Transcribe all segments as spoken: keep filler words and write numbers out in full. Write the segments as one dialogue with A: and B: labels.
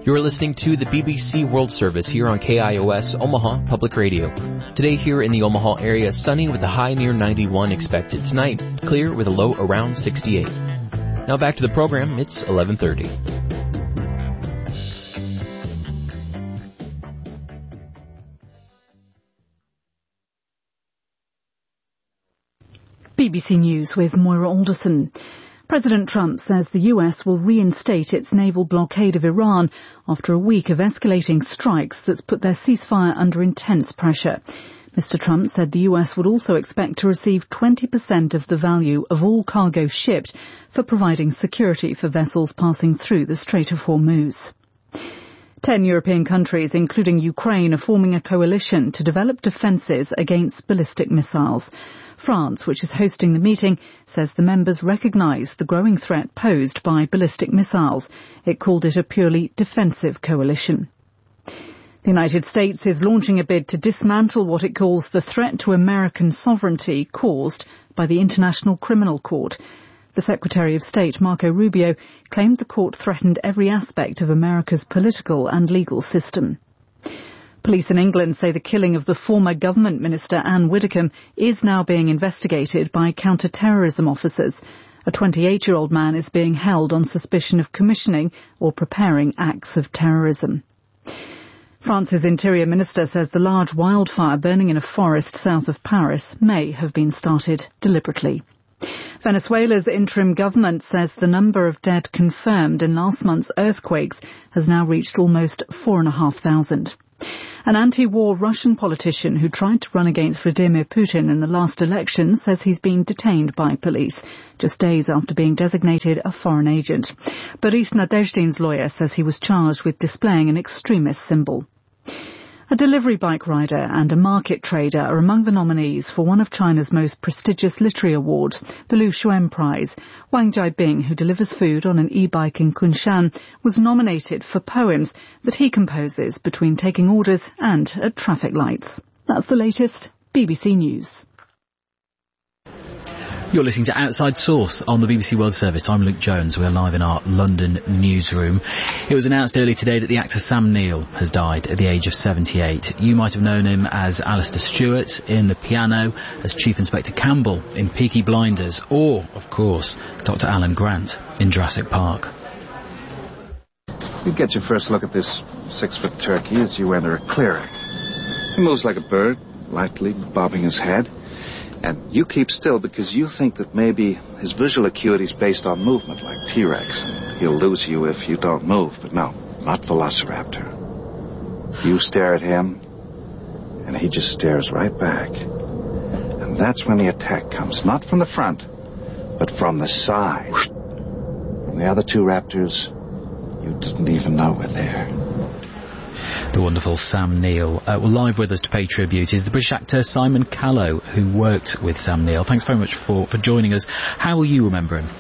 A: You're listening to the B B C World Service here on K I O S Omaha Public Radio. Today here in the Omaha area, sunny with a high near ninety-one expected. Tonight, clear with a low around sixty-eight. Now back to the program. It's eleven thirty.
B: B B C News with Moira Alderson. President Trump says the U S will reinstate its naval blockade of Iran after a week of escalating strikes that's put their ceasefire under intense pressure. Mister Trump said the U S would also expect to receive twenty percent of the value of all cargo shipped for providing security for vessels passing through the Strait of Hormuz. Ten European countries, including Ukraine, are forming a coalition to develop defences against ballistic missiles. France, which is hosting the meeting, says the members recognise the growing threat posed by ballistic missiles. It called it a purely defensive coalition. The United States is launching a bid to dismantle what it calls the threat to American sovereignty caused by the International Criminal Court. The Secretary of State, Marco Rubio, claimed the court threatened every aspect of America's political and legal system. Police in England say the killing of the former government minister Anne Widdecombe is now being investigated by counter-terrorism officers. A twenty-eight-year-old man is being held on suspicion of commissioning or preparing acts of terrorism. France's Interior Minister says the large wildfire burning in a forest south of Paris may have been started deliberately. Venezuela's interim government says the number of dead confirmed in last month's earthquakes has now reached almost four and a half thousand. An anti-war Russian politician who tried to run against Vladimir Putin in the last election says he's been detained by police just days after being designated a foreign agent. Boris Nadezhdin's lawyer says he was charged with displaying an extremist symbol. A delivery bike rider and a market trader are among the nominees for one of China's most prestigious literary awards, the Lu Xun Prize. Wang Jiabing, who delivers food on an e-bike in Kunshan, was nominated for poems that he composes between taking orders and at traffic lights. That's the latest. B B C News.
C: You're listening to Outside Source on the B B C World Service. I'm Luke Jones. We're live in our London newsroom. It was announced earlier today that the actor Sam Neill has died at the age of seventy-eight. You might have known him as Alistair Stewart in The Piano, as Chief Inspector Campbell in Peaky Blinders, or, of course, Doctor Alan Grant in Jurassic Park.
D: You get your first look at this six-foot turkey as you enter a clearing. He moves like a bird, lightly bobbing his head. And you keep still because you think that maybe his visual acuity is based on movement, like T-Rex. And he'll lose you if you don't move. But no, not Velociraptor. You stare at him, and he just stares right back. And that's when the attack comes, not from the front, but from the side. From the other two raptors, you didn't even know were there.
C: The wonderful Sam Neill. Uh, well, live with us to pay tribute is the British actor Simon Callow, who worked with Sam Neill. Thanks very much for, for joining us. How will you remember him?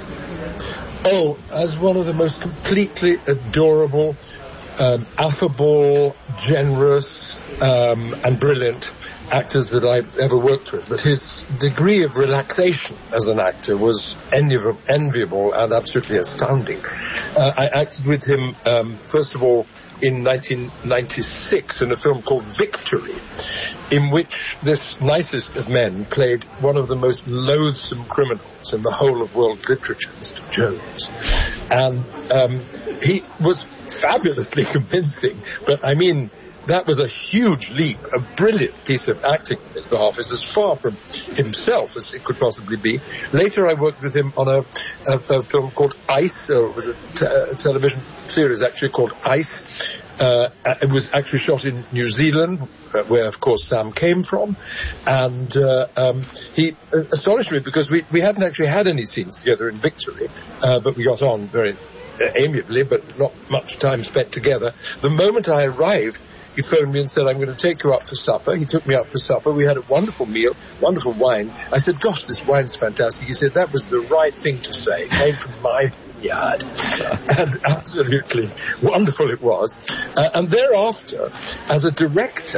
E: Oh, as one of the most completely adorable, um, affable, generous, um, and brilliant actors that I've ever worked with. But his degree of relaxation as an actor was envi- enviable and absolutely astounding. Uh, I acted with him, um, first of all, in nineteen ninety-six in a film called Victory, in which this nicest of men played one of the most loathsome criminals in the whole of world literature, Mister Jones. And um, he was fabulously convincing, but I mean, that was a huge leap, a brilliant piece of acting on his behalf. It's as far from himself as it could possibly be. Later I worked with him on a, a, a film called Ice, or it was a, t- a television series actually called Ice. Uh, it was actually shot in New Zealand, uh, where of course Sam came from, and uh, um, he uh, astonished me because we, we hadn't actually had any scenes together in Victory, uh, but we got on very uh, amiably, but not much time spent together. The moment I arrived, he phoned me and said, I'm going to take you out for supper. He took me out for supper. We had a wonderful meal, wonderful wine. I said, gosh, this wine's fantastic. He said, that was the right thing to say. It came from my yard. And absolutely wonderful it was. Uh, and thereafter, as a director,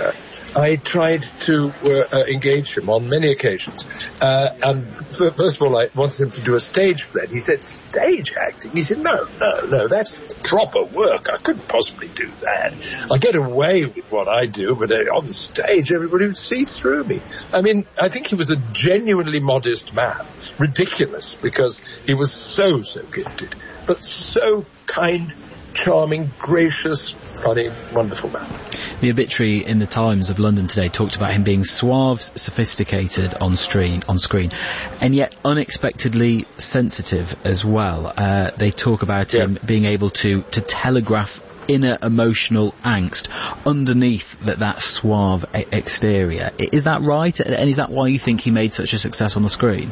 E: I tried to uh, uh, engage him on many occasions. Uh, and f- first of all, I wanted him to do a stage play. He said, stage acting? He said, no, no, no, that's proper work. I couldn't possibly do that. I get away with what I do, but uh, on the stage, everybody would see through me. I mean, I think he was a genuinely modest man. Ridiculous, because he was so, so gifted, but so kind, charming, gracious, funny, wonderful man.
C: The obituary in the Times of London today talked about him being suave, sophisticated on screen, on screen, and yet unexpectedly sensitive as well. Uh, they talk about yeah. him being able to, to telegraph inner emotional angst underneath that, that suave e- exterior. Is that right? And is that why you think he made such a success on the screen?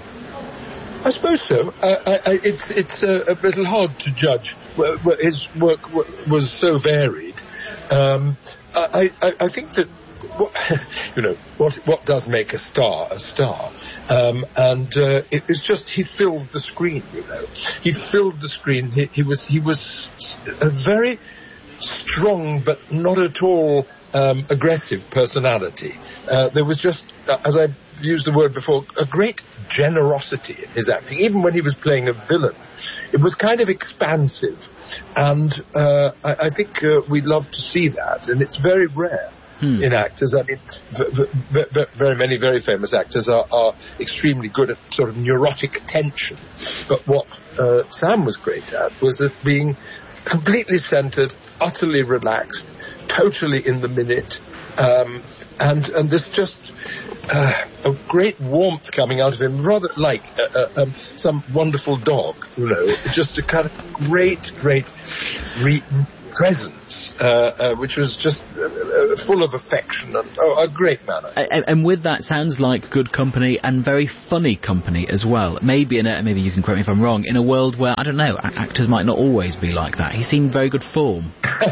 E: I suppose so. Uh, I, I, it's it's uh, a little hard to judge. Well, his work w- was so varied. Um, I, I, I think that what, you know what what does make a star a star, um, and uh, it was just he filled the screen. You know, he filled the screen. He, he was he was a very strong, but not at all um, aggressive personality. Uh, there was just, uh, as I used the word before, a great generosity in his acting. Even when he was playing a villain, it was kind of expansive, and uh, I, I think uh, we love to see that, and it's very rare. Hmm. In actors, I mean, v- v- v- very many very famous actors are, are extremely good at sort of neurotic tension. But what uh, Sam was great at was at being completely centered, utterly relaxed, totally in the minute, um, and and this just uh, a great warmth coming out of him, rather like uh, uh, um, some wonderful dog, you know, just a kind of great, great re- presence, uh, uh, which was just uh, uh, full of affection and oh, a great man.
C: And, and with that, sounds like good company and very funny company as well. Maybe in a, maybe you can correct me if I'm wrong. In a world where I don't know, actors might not always be like that. He seemed very good form.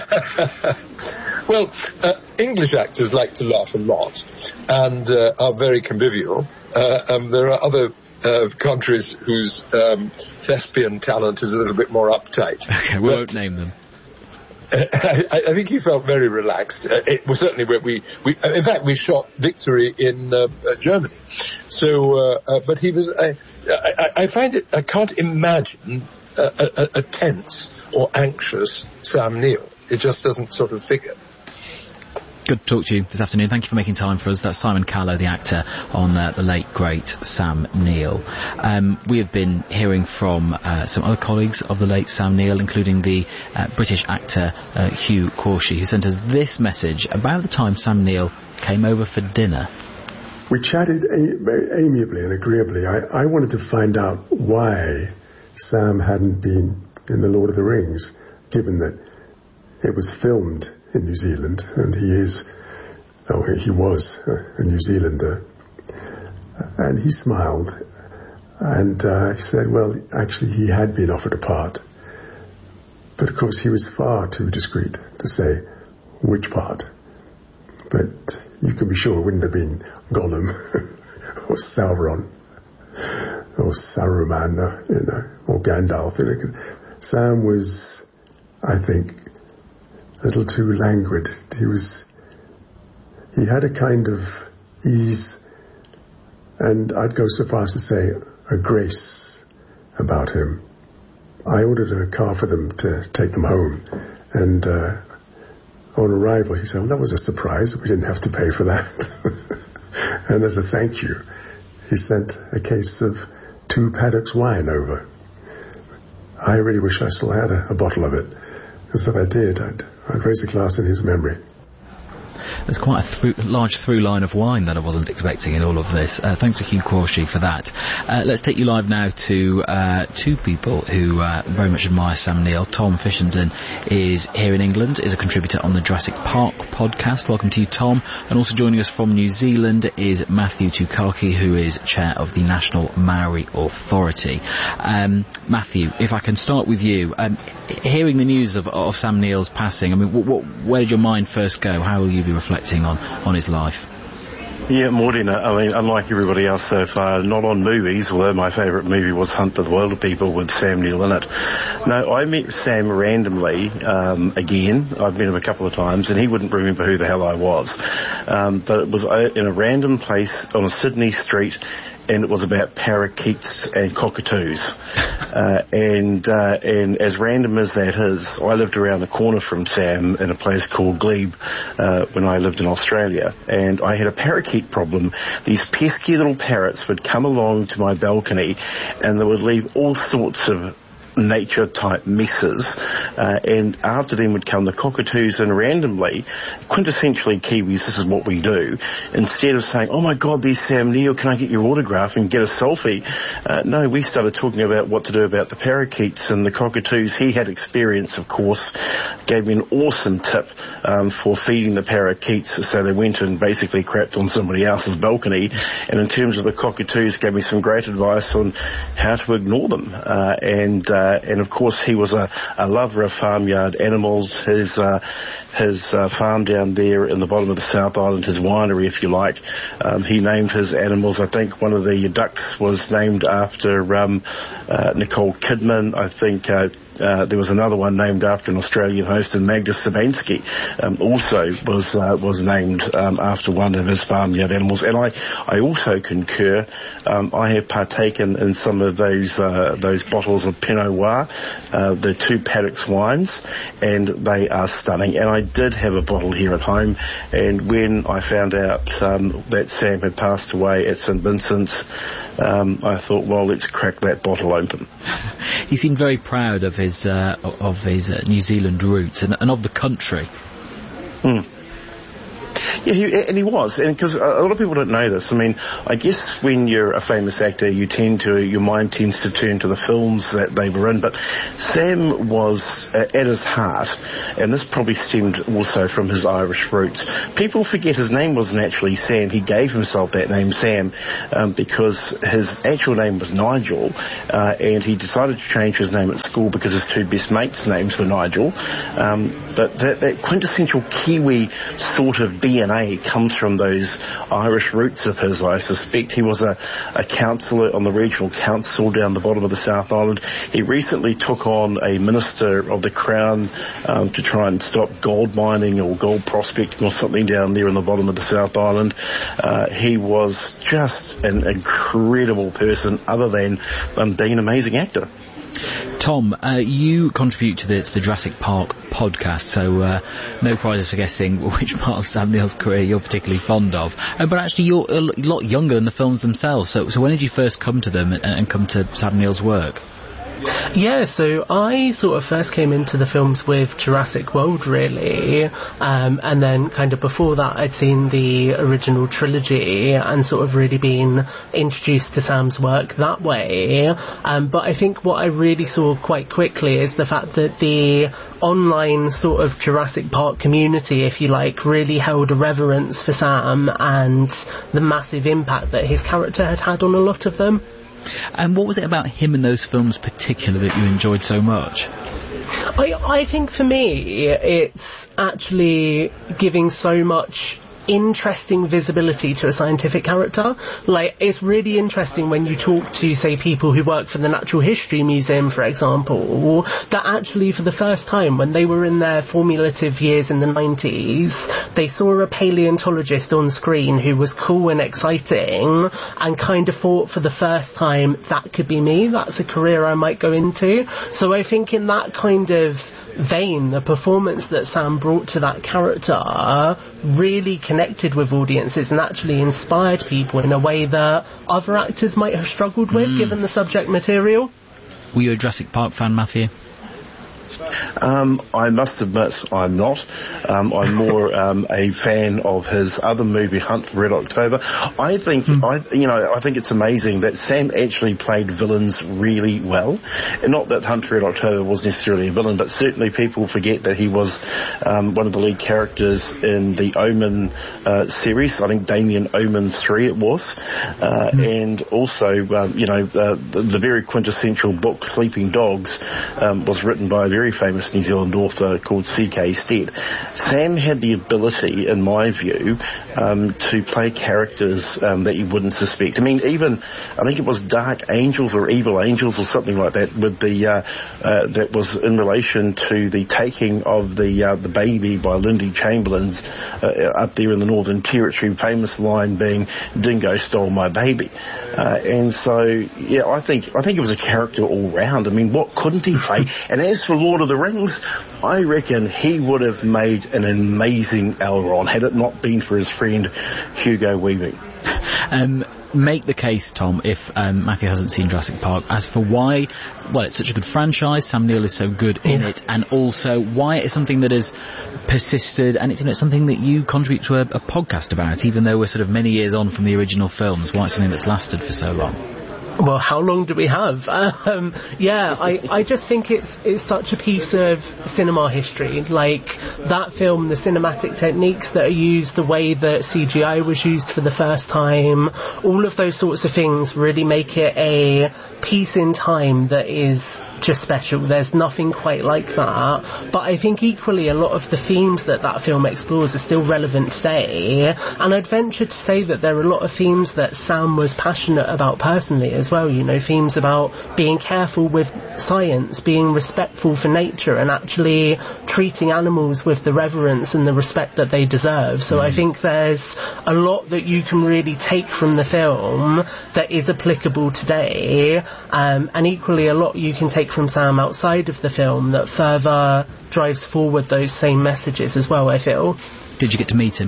E: Well, uh, English actors like to laugh a lot and uh, are very convivial. Uh, um, there are other uh, countries whose um, thespian talent is a little bit more uptight.
C: Okay, we but, won't name them.
E: I, I think he felt very relaxed. Uh, it was certainly where we, we uh, in fact, we shot Victory in uh, uh, Germany. So, uh, uh, but he was. I, I, I find it. I can't imagine a, a, a tense or anxious Sam Neill. It just doesn't sort of figure.
C: Good to talk to you this afternoon. Thank you for making time for us. That's Simon Callow, the actor, on uh, the late, great Sam Neill. Um, we have been hearing from uh, some other colleagues of the late Sam Neill, including the uh, British actor uh, Hugh Corshey, who sent us this message about the time Sam Neill came over for dinner.
F: We chatted a- very amiably and agreeably. I-, I wanted to find out why Sam hadn't been in The Lord of the Rings, given that it was filmed in New Zealand, and he is, oh, he was a New Zealander. And he smiled, and uh, he said, well, actually, he had been offered a part. But, of course, he was far too discreet to say which part. But you can be sure it wouldn't have been Gollum or Sauron or Saruman, or, you know, or Gandalf. You know. Sam was, I think, a little too languid. He was, he had a kind of ease, and I'd go so far as to say a grace about him. I ordered a car for them to take them home, and uh, on arrival he said, well, that was a surprise, we didn't have to pay for that. And as a thank you, he sent a case of two Paddock's wine over. I really wish I still had a, a bottle of it, because if I did, I'd I'd raise a glass in his memory.
C: There's quite a through, large through line of wine that I wasn't expecting in all of this. Uh, thanks to Hugh Corshey for that. Uh, let's take you live now to uh, two people who uh, very much admire Sam Neill. Tom Fishington is here in England, is a contributor on the Jurassic Park podcast. Welcome to you, Tom. And also joining us from New Zealand is Matthew Tukaki, who is chair of the National Maori Authority. Um, Matthew, if I can start with you. Um, hearing the news of, of Sam Neill's passing, I mean, what, what, where did your mind first go? How will you be reflecting on, on his life?
G: Yeah, Mordina, I mean, unlike everybody else so far, not on movies, although my favourite movie was Hunt for the Wilder People with Sam Neill in it. No, I met Sam randomly, um, again. I've met him a couple of times, and he wouldn't remember who the hell I was. Um, but it was in a random place on a Sydney street, and it was about parakeets and cockatoos. Uh, and uh, and as random as that is, I lived around the corner from Sam in a place called Glebe uh, when I lived in Australia, and I had a parakeet problem. These pesky little parrots would come along to my balcony, and they would leave all sorts of nature-type messes, uh, and after them would come the cockatoos, and randomly, quintessentially Kiwis, this is what we do, instead of saying, oh my God, there's Sam Neill, can I get your autograph and get a selfie? Uh, no, we started talking about what to do about the parakeets and the cockatoos. He had experience, of course, gave me an awesome tip um, for feeding the parakeets, so they went and basically crapped on somebody else's balcony, and in terms of the cockatoos, gave me some great advice on how to ignore them, uh, and uh, Uh, and of course he was a, a lover of farmyard animals. His uh, his uh, farm down there in the bottom of the South Island, his winery if you like, um, he named his animals. I think one of the ducks was named after um, uh, Nicole Kidman. I think uh, Uh, there was another one named after an Australian host, and Magda Szubanski um, also was uh, was named um, after one of his farmyard animals. And I, I also concur. Um, I have partaken in some of those uh, those bottles of Pinot Noir, uh, the two Paddocks wines, and they are stunning. And I did have a bottle here at home, and when I found out um, that Sam had passed away at St Vincent's, um, I thought, well, let's crack that bottle open.
C: He seemed very proud of his uh, of his uh, New Zealand roots and, and of the country.
G: Mm. Yeah, he, and he was, and because a lot of people don't know this. I mean, I guess when you're a famous actor, you tend to, your mind tends to turn to the films that they were in. But Sam was, uh, at his heart, and this probably stemmed also from his Irish roots. People forget his name wasn't actually Sam. He gave himself that name Sam um, because his actual name was Nigel, uh, and he decided to change his name at school because his two best mates' names were Nigel. Um, but that, that quintessential Kiwi sort of D N A comes from those Irish roots of his, I suspect. He was a, a councillor on the regional council down the bottom of the South Island. He recently took on a minister of the Crown um, to try and stop gold mining or gold prospecting or something down there in the bottom of the South Island. Uh, he was just an incredible person, other than um, being an amazing actor.
C: Tom, uh, you contribute to the, to the Jurassic Park podcast, so uh, no prizes for guessing which part of Sam Neill's career you're particularly fond of. Uh, but actually, you're a lot younger than the films themselves. So, so when did you first come to them and, and come to Sam Neill's work?
H: Yeah, so I sort of first came into the films with Jurassic World, really, um, and then kind of before that I'd seen the original trilogy and sort of really been introduced to Sam's work that way. Um, but I think what I really saw quite quickly is the fact that the online sort of Jurassic Park community, if you like, really held a reverence for Sam and the massive impact that his character had had on a lot of them.
C: And what was it about him in those films particularly that you enjoyed so much?
H: I, I think for me, it's actually giving so much interesting visibility to a scientific character. Like, it's really interesting when you talk to, say, people who work for the Natural History Museum, for example, that actually for the first time, when they were in their formulative years in the nineties, they saw a paleontologist on screen who was cool and exciting and kind of thought for the first time, that could be me, that's a career I might go into. So I think in that kind of vein, the performance that Sam brought to that character really connected with audiences and actually inspired people in a way that other actors might have struggled with, mm. given the subject material.
C: Were you a Jurassic Park fan, Matthew?
G: Um, I must admit I'm not. Um, I'm more um, a fan of his other movie, Hunt for Red October. I think, mm. I, you know, I think it's amazing that Sam actually played villains really well. And not that Hunt for Red October was necessarily a villain, but certainly people forget that he was um, one of the lead characters in the Omen uh, series. I think Damien Omen three it was. Uh, mm. And also, um, you know, uh, the, the very quintessential book, Sleeping Dogs, um, was written by a very very famous New Zealand author called C K Stead. Sam had the ability, in my view, um, to play characters um, that you wouldn't suspect. I mean, even, I think it was Dark Angels or Evil Angels or something like that, with the, uh, uh, that was in relation to the taking of the uh, the baby by Lindy Chamberlain's uh, up there in the Northern Territory, famous line being, "Dingo stole my baby." Uh, and so, yeah, I think I think it was a character all round. I mean, what couldn't he play? And as for Lord of the Rings, I reckon he would have made an amazing Elrond had it not been for his friend Hugo Weaving.
C: Um, make the case, Tom, if um, Matthew hasn't seen Jurassic Park, as for why, well, it's such a good franchise, Sam Neill is so good in it, and also why it's something that has persisted, and it's, you know, something that you contribute to a, a podcast about, even though we're sort of many years on from the original films, why it's something that's lasted for so long.
H: Well, how long do we have? Um, yeah, I, I just think it's it's such a piece of cinema history. Like, that film, the cinematic techniques that are used, the way that C G I was used for the first time, all of those sorts of things really make it a piece in time that is just special. There's nothing quite like that. But I think equally a lot of the themes that that film explores are still relevant today. And I'd venture to say that there are a lot of themes that Sam was passionate about personally as well. You know, themes about being careful with science, being respectful for nature, and actually treating animals with the reverence and the respect that they deserve. So mm. I think there's a lot that you can really take from the film that is applicable today. Um, and equally a lot you can take from Sam outside of the film that further drives forward those same messages as well, I feel.
C: Did you get to meet him?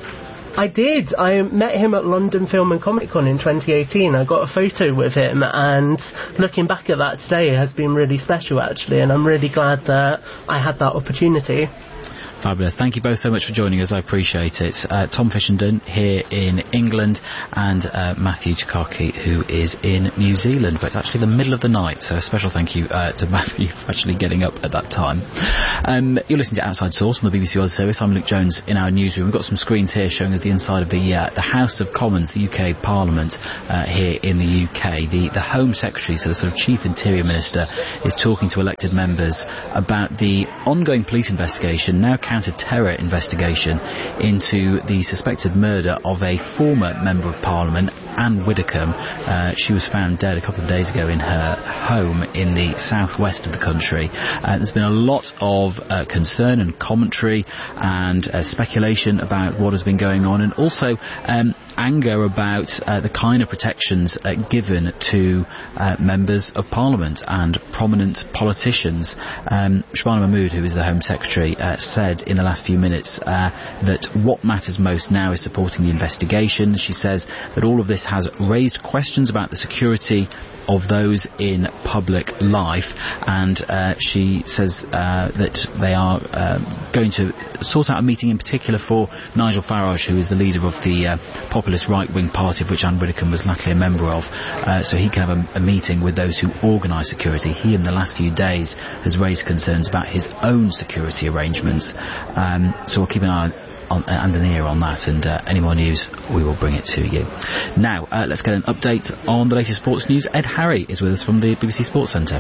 H: I did. I met him at London Film and Comic Con in twenty eighteen. I got a photo with him, and looking back at that today has been really special, actually, and I'm really glad that I had that opportunity.
C: Fabulous. Thank you both so much for joining us. I appreciate it. Uh, Tom Fishenden here in England, and uh, Matthew Chikaki, who is in New Zealand. But it's actually the middle of the night, so a special thank you uh, to Matthew for actually getting up at that time. Um, you're listening to Outside Source on the B B C World Service. I'm Luke Jones in our newsroom. We've got some screens here showing us the inside of the uh, the House of Commons, the U K Parliament uh, here in the U K. The, the Home Secretary, so the sort of Chief Interior Minister, is talking to elected members about the ongoing police investigation, now counter-terror investigation, into the suspected murder of a former Member of Parliament, Anne Widdecombe. Uh, she was found dead a couple of days ago in her home in the southwest of the country. Uh, there's been a lot of uh, concern and commentary and uh, speculation about what has been going on, and also um, anger about uh, the kind of protections uh, given to uh, members of Parliament and prominent politicians. Um, Shabana Mahmood, who is the Home Secretary, uh, said in the last few minutes uh, that what matters most now is supporting the investigation. She says that all of this has raised questions about the security of those in public life, and uh, she says uh, that they are uh, going to sort out a meeting in particular for Nigel Farage, who is the leader of the uh, populist right-wing party of which Anne Widdecombe was latterly a member of, uh, so he can have a, a meeting with those who organise security. He, in the last few days, has raised concerns about his own security arrangements, um, so we'll keep an eye on and an ear on that, and uh, any more news we will bring it to you. Now uh, let's get an update on the latest sports news. Ed Harry is with us from the B B C Sports Centre.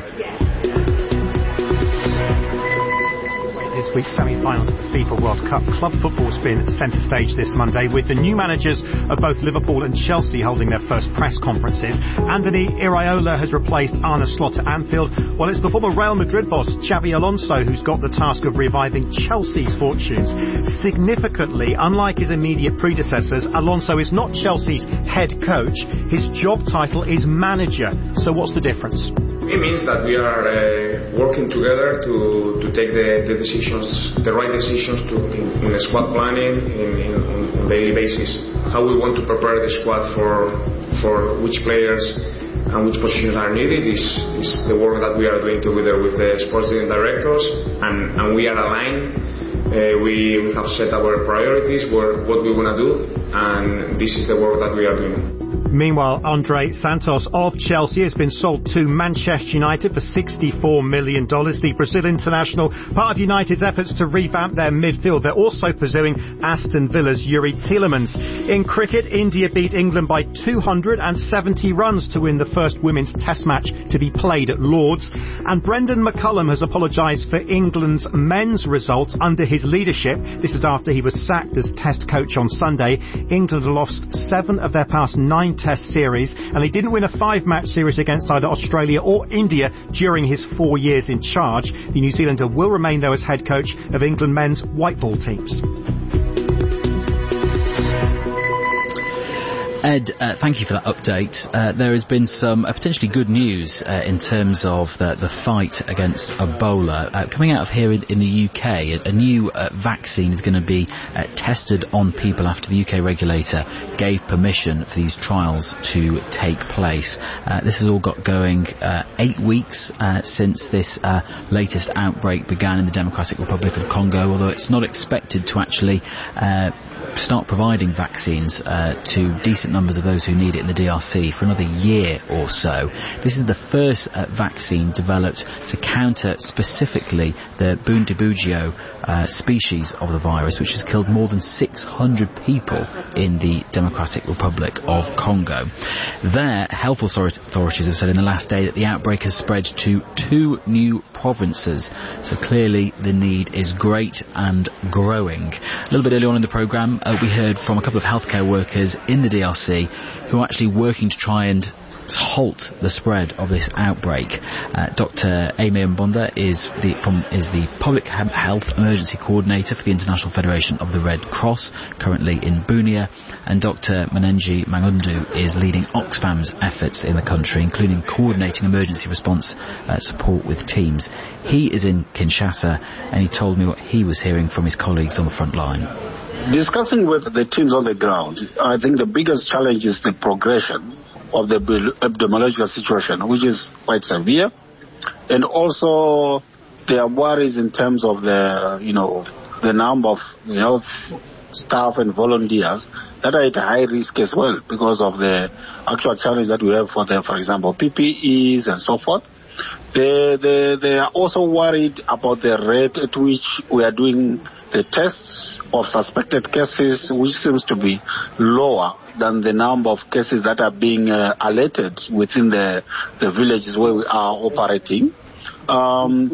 I: This week's semi-finals of the FIFA World Cup. Club football's been centre stage this Monday, with the new managers of both Liverpool and Chelsea holding their first press conferences. Andoni Iraola has replaced Arne Slot at Anfield, while it's the former Real Madrid boss Xabi Alonso who's got the task of reviving Chelsea's fortunes. Significantly, unlike his immediate predecessors, Alonso is not Chelsea's head coach. His job title is manager. So what's the difference?
J: It means that we are uh, working together to, to take the, the decisions, the right decisions to, in, in squad planning, in, in, on a daily basis. How we want to prepare the squad for for which players and which positions are needed is, is the work that we are doing together with the sports directors, and, and we are aligned. Uh, we, we have set our priorities, where, what we want to do, and this is the work that we are doing.
I: Meanwhile, Andre Santos of Chelsea has been sold to Manchester United for sixty-four million dollars. The Brazil international, part of United's efforts to revamp their midfield. They're also pursuing Aston Villa's Yuri Tielemans. In cricket, India beat England by two hundred seventy runs to win the first women's test match to be played at Lord's. And Brendan McCullum has apologised for England's men's results under his leadership. This is after he was sacked as test coach on Sunday. England lost seven of their past nine test series, and he didn't win a five-match series against either Australia or India during his four years in charge. The New Zealander will remain, though, as head coach of England men's white ball teams.
C: Ed, uh, thank you for that update. Uh, there has been some uh, potentially good news uh, in terms of the, the fight against Ebola. Uh, coming out of here in, in the U K, a, a new uh, vaccine is going to be uh, tested on people after the U K regulator gave permission for these trials to take place. Uh, this has all got going uh, eight weeks uh, since this uh, latest outbreak began in the Democratic Republic of Congo, although it's not expected to actually uh, start providing vaccines uh, to decent numbers of those who need it in the D R C for another year or so. This is the first uh, vaccine developed to counter specifically the Bundibugyo uh, species of the virus, which has killed more than six hundred people in the Democratic Republic of Congo. There, health authorities have said in the last day that the outbreak has spread to two new provinces, so clearly the need is great and growing. A little bit earlier on in the programme, uh, we heard from a couple of healthcare workers in the D R C who are actually working to try and halt the spread of this outbreak. Uh, Doctor Amy Mbonda is the from is the Public Health Emergency Coordinator for the International Federation of the Red Cross, currently in Bunia, and Doctor Manenji Mangundu is leading Oxfam's efforts in the country, including coordinating emergency response uh, support with teams. He is in Kinshasa, and he told me what he was hearing from his colleagues on the front line.
K: Discussing with the teams on the ground, I think the biggest challenge is the progression of the epidemiological situation, which is quite severe, and also there are worries in terms of the, you know, the number of health staff and volunteers that are at high risk as well because of the actual challenge that we have for the, for example, P P Es and so forth. They, they, they are also worried about the rate at which we are doing the tests of suspected cases, which seems to be lower than the number of cases that are being uh, alerted within the, the villages where we are operating. Um,